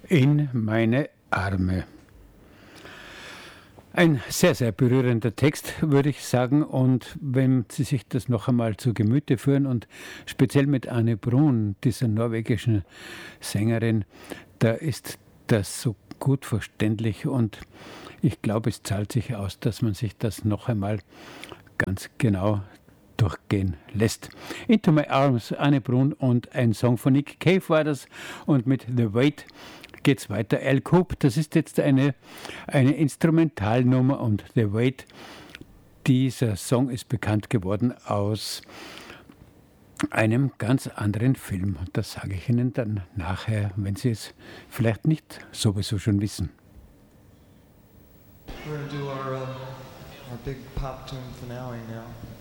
In meine Arme. Ein sehr, sehr berührender Text, würde ich sagen. Und wenn Sie sich das noch einmal zu Gemüte führen und speziell mit Anne Brun, dieser norwegischen Sängerin, da ist das so gut verständlich. Und ich glaube, es zahlt sich aus, dass man sich das noch einmal ganz genau durchgehen lässt. Into My Arms, Anne Brun und ein Song von Nick Cave war das. Und mit The Weight geht's weiter. Al Coop, das ist jetzt eine Instrumentalnummer und The Weight, dieser Song ist bekannt geworden aus einem ganz anderen Film. Und das sage ich Ihnen dann nachher, wenn Sie es vielleicht nicht sowieso schon wissen. We're going to do our big pop tune finale now.